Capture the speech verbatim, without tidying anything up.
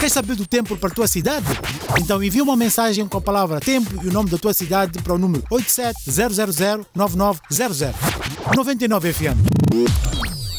Queres saber do tempo para a tua cidade? Então envia uma mensagem com a palavra tempo e o nome da tua cidade para o número oito sete zero zero zero nove nove zero zero. noventa e nove F M.